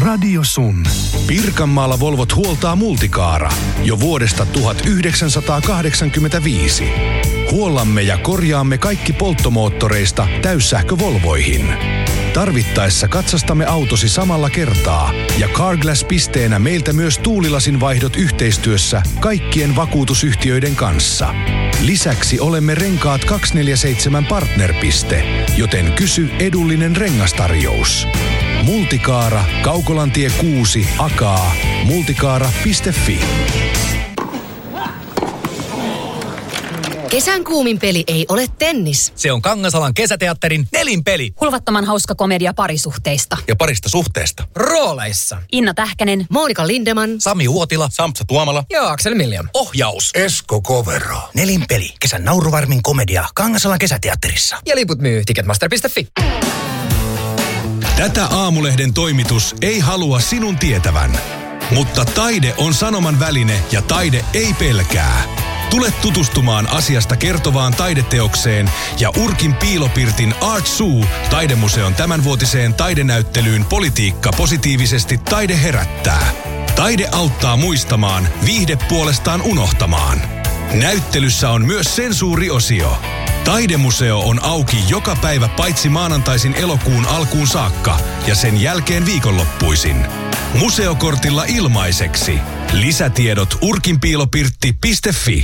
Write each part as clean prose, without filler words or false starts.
Radio Sun. Pirkanmaalla Volvot huoltaa Multicaara jo vuodesta 1985. Huollamme ja korjaamme kaikki polttomoottoreista täyssähkövolvoihin. Tarvittaessa katsastamme autosi samalla kertaa ja Carglass-pisteenä meiltä myös tuulilasin vaihdot yhteistyössä kaikkien vakuutusyhtiöiden kanssa. Lisäksi olemme Renkaat 247 partnerpiste, joten kysy edullinen rengastarjous. Multicaara, Kaukolantie 6, Akaa, multicaara.fi. Kesän kuumin peli ei ole tennis. Se on Kangasalan kesäteatterin Nelinpeli. Hulvattoman hauska komedia parisuhteista. Ja parista suhteesta. Rooleissa Inna Tähkänen, Monika Lindeman, Sami Uotila, Sampsa Tuomala ja Aksel Miljan. Ohjaus Esko Kovero. Nelinpeli. Kesän nauruvarmin komedia Kangasalan kesäteatterissa. Ja liput myy Ticketmaster.fi. Tätä Aamulehden toimitus ei halua sinun tietävän. Mutta taide on sanoman väline ja taide ei pelkää. Tule tutustumaan asiasta kertovaan taideteokseen ja Urkin piilopirtin Art Zoo taidemuseon tämänvuotiseen taidenäyttelyyn Politiikka positiivisesti taide herättää. Taide auttaa muistamaan, viihde puolestaan unohtamaan. Näyttelyssä on myös sensuuriosio. Taidemuseo on auki joka päivä paitsi maanantaisin elokuun alkuun saakka ja sen jälkeen viikonloppuisin. Museokortilla ilmaiseksi. Lisätiedot urkinpiilopirtti.fi.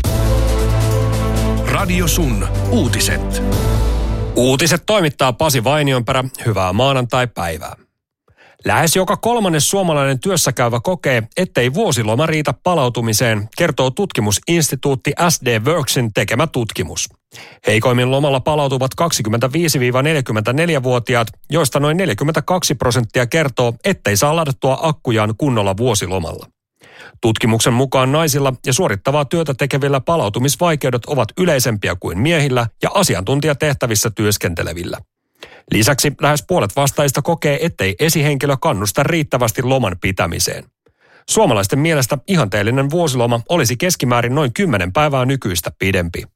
Radio Sun. Uutiset. Uutiset toimittaa Pasi Vainionperä. Hyvää maanantai-päivää. Lähes joka kolmannes suomalainen työssäkäyvä kokee, ettei vuosiloma riitä palautumiseen, kertoo tutkimusinstituutti SD Worksin tekemä tutkimus. Heikoimmin lomalla palautuvat 25-44-vuotiaat, joista noin 42% kertoo, ettei saa ladattua akkujaan kunnolla vuosilomalla. Tutkimuksen mukaan naisilla ja suorittavaa työtä tekevillä palautumisvaikeudet ovat yleisempiä kuin miehillä ja asiantuntijatehtävissä työskentelevillä. Lisäksi lähes puolet vastaajista kokee, ettei esihenkilö kannusta riittävästi loman pitämiseen. Suomalaisten mielestä ihanteellinen vuosiloma olisi keskimäärin noin 10 päivää nykyistä pidempi.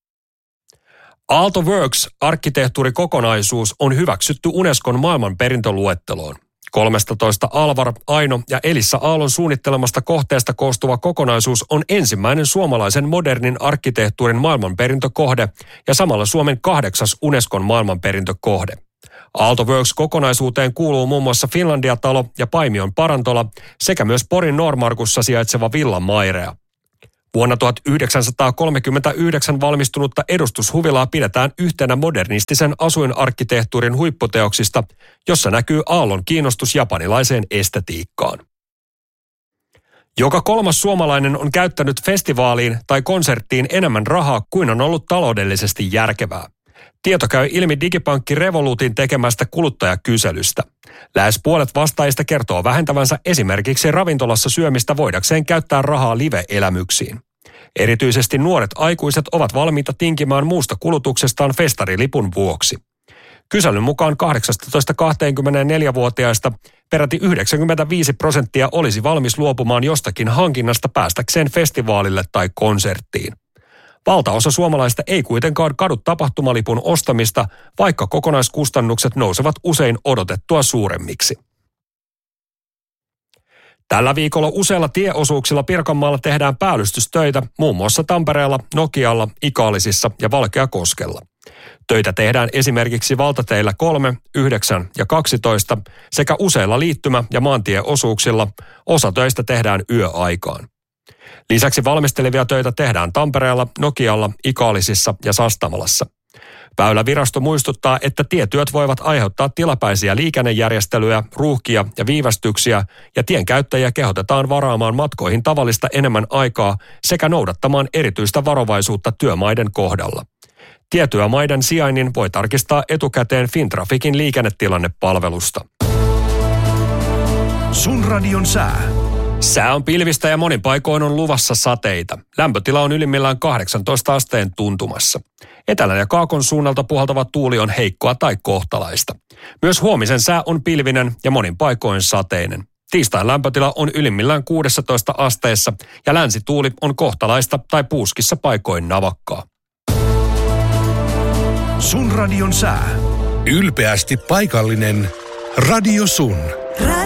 Aalto Works -arkkitehtuurikokonaisuus on hyväksytty Unescon maailmanperintöluetteloon. 13 Alvar, Aino ja Elissa Aallon suunnittelemasta kohteesta koostuva kokonaisuus on ensimmäinen suomalaisen modernin arkkitehtuurin maailmanperintökohde ja samalla Suomen 8. Unescon maailmanperintökohde. Aalto Works-kokonaisuuteen kuuluu muun muassa Finlandia-talo ja Paimion parantola sekä myös Porin Noormarkussa sijaitseva Villa Mairea. Vuonna 1939 valmistunutta edustushuvilaa pidetään yhtenä modernistisen asuinarkkitehtuurin huipputeoksista, jossa näkyy Aallon kiinnostus japanilaiseen estetiikkaan. Joka kolmas suomalainen on käyttänyt festivaaliin tai konserttiin enemmän rahaa kuin on ollut taloudellisesti järkevää. Tieto käy ilmi digipankki Revolutin tekemästä kuluttajakyselystä. Lähes puolet vastaajista kertoo vähentävänsä esimerkiksi ravintolassa syömistä voidakseen käyttää rahaa live-elämyksiin. Erityisesti nuoret aikuiset ovat valmiita tinkimään muusta kulutuksestaan festarilipun vuoksi. Kyselyn mukaan 18-24-vuotiaista peräti 95% olisi valmis luopumaan jostakin hankinnasta päästäkseen festivaalille tai konserttiin. Valtaosa suomalaista ei kuitenkaan kadu tapahtumalipun ostamista, vaikka kokonaiskustannukset nousevat usein odotettua suuremmiksi. Tällä viikolla useilla tieosuuksilla Pirkanmaalla tehdään päällystystöitä, muun muassa Tampereella, Nokialla, Ikaalisissa ja Valkeakoskella. Töitä tehdään esimerkiksi valtateillä 3, 9 ja 12 sekä useilla liittymä- ja maantieosuuksilla. Osa töistä tehdään yöaikaan. Lisäksi valmistelevia töitä tehdään Tampereella, Nokialla, Ikaalisissa ja Sastamalassa. Väylävirasto muistuttaa, että tietyöt voivat aiheuttaa tilapäisiä liikennejärjestelyjä, ruuhkia ja viivästyksiä, ja tienkäyttäjiä kehotetaan varaamaan matkoihin tavallista enemmän aikaa sekä noudattamaan erityistä varovaisuutta työmaiden kohdalla. Tietyömaiden sijainnin voi tarkistaa etukäteen Fintrafikin liikennetilannepalvelusta. Sun radion sää. Sää on pilvistä ja monin paikoin on luvassa sateita. Lämpötila on ylimmillään 18 asteen tuntumassa. Etelän ja kaakon suunnalta puhaltava tuuli on heikkoa tai kohtalaista. Myös huomisen sää on pilvinen ja monin paikoin sateinen. Tiistain lämpötila on ylimmillään 16 asteessa ja länsituuli on kohtalaista tai puuskissa paikoin navakkaa. Sun radion sää. Ylpeästi paikallinen Radio Sun.